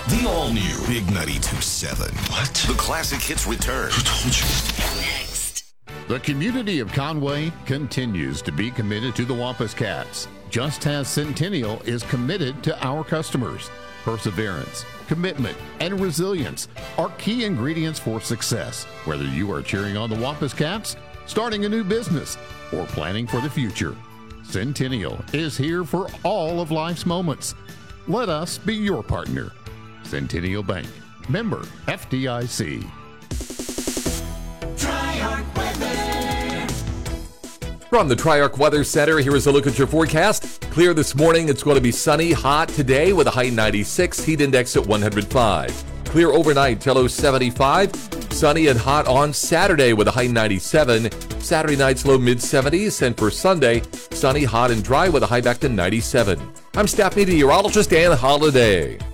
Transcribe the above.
The all-new Big 92.7. What? The classic hits return. Who told you? Next. The community of Conway continues to be committed to the Wampus Cats, just as Centennial is committed to our customers. Perseverance, commitment, and resilience are key ingredients for success. Whether you are cheering on the Wampus Cats, starting a new business, or planning for the future, Centennial is here for all of life's moments. Let us be your partner. Centennial Bank, member FDIC. Tri-Arc Weather. From the Tri-Arc Weather Center, here is a look at your forecast. Clear this morning. It's going to be sunny, hot today with a high 96, heat index at 105. Clear overnight till 75. Sunny and hot on Saturday with a high 97. Saturday night's low mid-70s. And for Sunday, sunny, hot, and dry with a high back to 97. I'm staff meteorologist Ann Holiday.